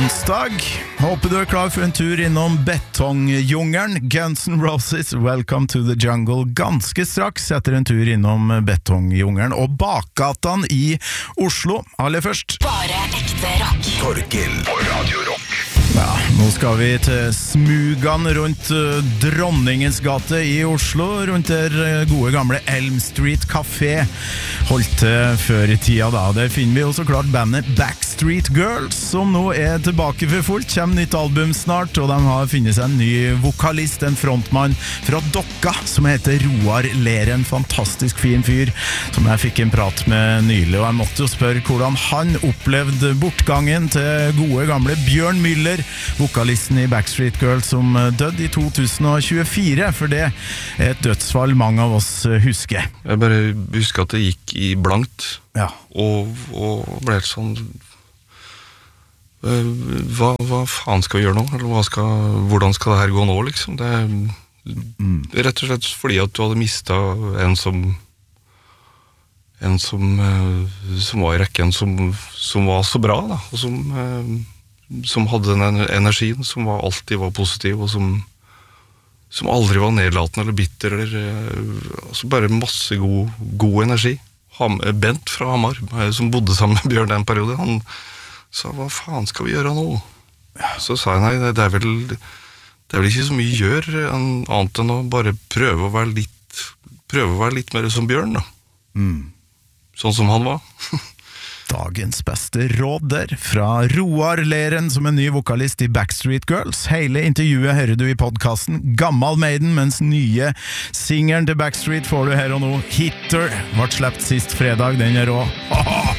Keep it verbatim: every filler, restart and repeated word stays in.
onsdag. Håper du er klar for en tur innom betongjungelen. Guns N' Roses, Welcome to the Jungle. Ganske straks etter en tur innom betongjungelen og bakgatene i Oslo. Aller først. Bare ekte rock. Torgill på Radio Rock. Ja, nå skal vi til smugene rundt uh, Dronningens gate i Oslo, rundt der uh, gode gamle Elm Street Café holdt til før i tida da. Der finner vi også klart bandet Backstreet Girls, som nå er tilbake for fullt. Kjem nytt album snart, og de har finnet seg en ny vokalist, en frontmann fra Dokka, som heter Roar Leren. Fantastisk fin fyr, som jeg fikk en prat med nylig, og jeg måtte jo spørre hvordan han opplevde bortgangen til gode gamle Bjørn Müller, vokalisten i Backstreet Girls, som døde i to tusen og tjuefire, for det er et dødsfall mange av oss husker. Jeg bare husker at det gikk i blankt, ja. og, og ble helt sånn, hva, hva faen skal vi gjøre nå? Eller hva skal, hvordan skal det her gå nå, liksom? Det er mm. rett og slett fordi at du hadde mistet en som, en som, som var i rekken, som, som var så bra, da, og som... som hadde den energien som var, alltid var positiv, og som, som aldri var nedlatende eller bitter, eller altså bare masse god, god energi. Ham, Bent fra Hamar, som bodde sammen med Bjørn den periode, han sa, hva faen skal vi gjøre nå? Så sa jeg, nei, det er vel, det er vel ikke så mye gjør, annet enn å bare prøve å være litt, prøve å være litt mer som Bjørn, da. Mm. Sånn som han var. Dagens beste råd der, fra Roar Leren, som er ny vokalist i Backstreet Girls. Hele intervjuet hører du i podcasten Gammal Maiden, mens nye singeren til Backstreet får du her og nå. Hitter ble slept sist fredag, den er rå.